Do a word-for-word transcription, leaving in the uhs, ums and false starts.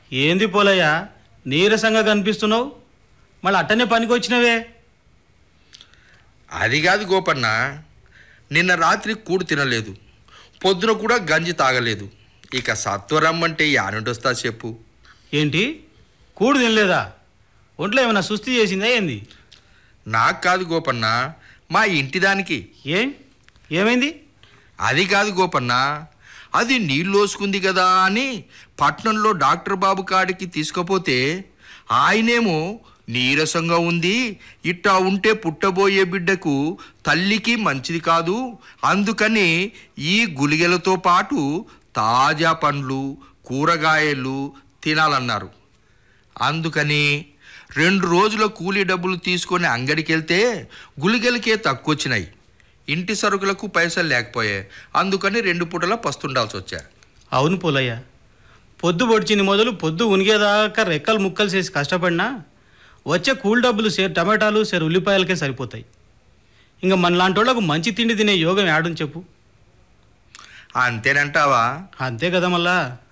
ఏంది పోలయ్యా నీరసంగా కనిపిస్తున్నావు? మళ్ళీ అట్టనే పనికి వచ్చినవే? అది కాదు గోపన్న, నిన్న రాత్రి కూడు తినలేదు, పొద్దున కూడా గంజి తాగలేదు. ఇక సత్వరమ్మంటే యానుంటొస్తా చెప్పు. ఏంటి కూడు తినలేదా? ఒంట్లో ఏమైనా సుస్థి చేసిందా ఏంది? నాకు కాదు గోపన్న, మా ఇంటి దానికి. ఏం ఏమైంది? అది కాదు గోపన్న, అది నీళ్ళోసుకుంది కదా అని పట్నంలో డాక్టర్ బాబు కాడికి తీసుకుపోతే ఆయనేమో నీరసంగా ఉంది, ఇట్టా ఉంటే పుట్టబోయే బిడ్డకు తల్లికి మంచిది కాదు, అందుకని ఈ గుళిగలతో పాటు తాజా పండ్లు కూరగాయలు తినాలన్నారు. అందుకని రెండు రోజుల కూలీ డబ్బులు తీసుకొని అంగడికి వెళ్తే గుళిగలకే తక్కువ వచ్చినాయి. ఇంటి సరుకులకు పైసలు లేకపోయాయి, అందుకని రెండు పూటల పస్తుండాల్సి వచ్చా. అవును పోలయ్య, పొద్దు పొడిచింది మొదలు పొద్దు ఉనిగేదాకా రెక్కలు ముక్కలు చేసి కష్టపడినా వచ్చే కూల్ డబ్బులు సేరు టమాటాలు సేరు ఉల్లిపాయలకే సరిపోతాయి. ఇంకా మనలాంటి వాళ్ళకు మంచి తిండి తినే యోగం యాడుని చెప్పు. అంతేనంటావా? అంతే కదా మళ్ళా.